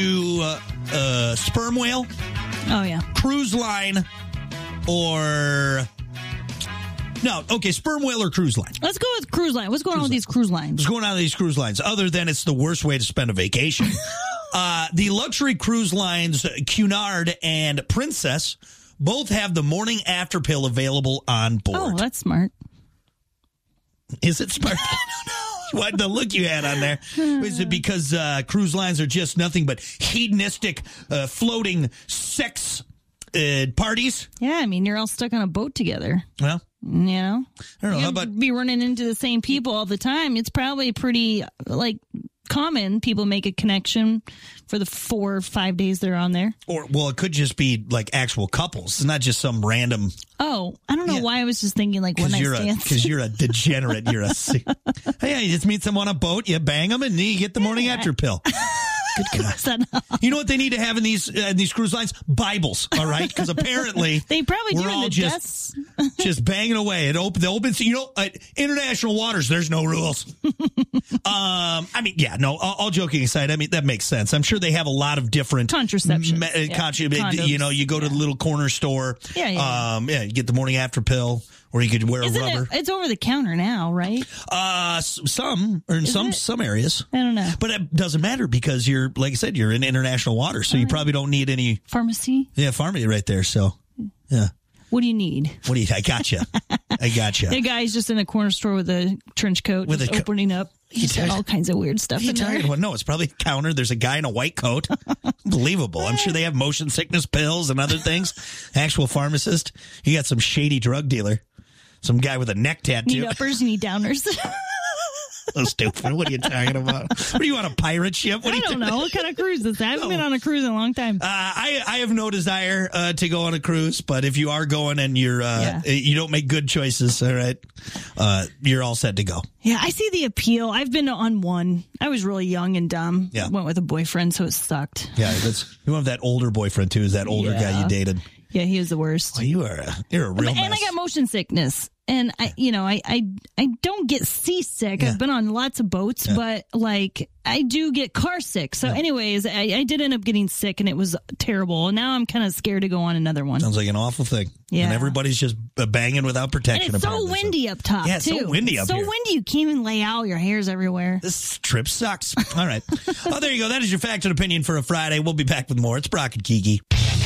Sperm whale, Oh, yeah. cruise line, or... No, okay, sperm whale or cruise line? Let's go with cruise line. What's going on with these cruise lines? What's going on with these cruise lines? Other than it's the worst way to spend a vacation. The luxury cruise lines, Cunard and Princess, both have the morning after pill available on board. Oh, that's smart. Is it smart? I don't know. What the look you had on there? Is it because cruise lines are just nothing but hedonistic, floating sex parties? Yeah, I mean, you're all stuck on a boat together. Well, You know? I don't know. How You'd about... be running into the same people all the time. It's probably pretty, common. People make a connection for the 4 or 5 days they're on there. Or, well, it could just be like actual couples. It's not just some random... Oh, I don't know why I was just thinking one night stands. Because you're a degenerate. Hey, you just meet someone on a boat, you bang them, and you get the morning after pill. Good God. You know what they need to have in these cruise lines? Bibles, all right? Because apparently they probably do we're in all the just banging away. At the open, international waters, there's no rules. All joking aside, I mean, that makes sense. I'm sure they have a lot of different contraception. Condoms. You go to the little corner store. You get the morning after pill, or you could wear a rubber. It's over the counter now, right? Some areas. I don't know. But it doesn't matter because you're, like I said, you're in international waters, so you probably don't need any pharmacy. Yeah, pharmacy right there. So, yeah. What do you need? I gotcha. The guy's just in a corner store with a trench coat, opening up. He's got all kinds of weird stuff in there. Well, no, it's probably a counter. There's a guy in a white coat. Unbelievable. I'm sure they have motion sickness pills and other things. Actual pharmacist. You got some shady drug dealer. Some guy with a neck tattoo. Need uppers, need downers. So stupid. What are you talking about? What are you on, a pirate ship? I don't know. What kind of cruise is that? I haven't been on a cruise in a long time. I have no desire to go on a cruise, but if you are going and you don't make good choices, all right, you're all set to go. Yeah, I see the appeal. I've been on one. I was really young and dumb. Yeah. Went with a boyfriend, so it sucked. Yeah, you have that older boyfriend too. Is that older guy you dated? Yeah, he was the worst. Well, you're a real mess. And I got motion sickness. And I don't get seasick. I've been on lots of boats, but I do get car sick. So anyways, I did end up getting sick and it was terrible. And now I'm kind of scared to go on another one. Sounds like an awful thing. Yeah. And everybody's just banging without protection. And it's so windy up top, too. Yeah, it's so windy up here. So windy you can't even lay out. Your hair's everywhere. This trip sucks. All right. Well, there you go. That is your fact and opinion for a Friday. We'll be back with more. It's Brock and Kiki.